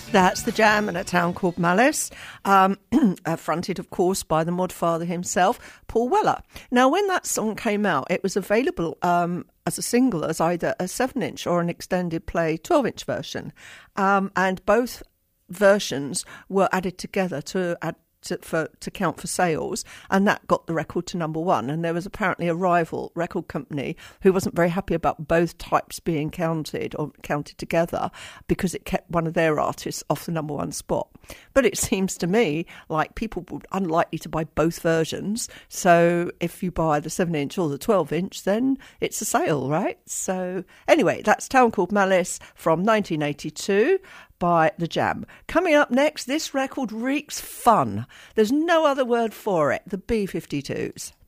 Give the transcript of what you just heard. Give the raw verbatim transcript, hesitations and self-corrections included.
That's The Jam and A Town Called Malice, um, uh, fronted, of course, by the Modfather himself, Paul Weller. Now, when that song came out, it was available um, as a single, as either a seven-inch or an extended play twelve-inch version. Um, and both versions were added together to add To, for, to count for sales, and that got the record to number one. And there was apparently a rival record company who wasn't very happy about both types being counted or counted together because it kept one of their artists off the number one spot. But it seems to me like people would unlikely to buy both versions. So if you buy the seven inch or the twelve inch, then it's a sale, right? So anyway, that's Town Called Malice from nineteen eighty-two. By The Jam. Coming up next, this record reeks fun. There's no other word for it, the B fifty-twos.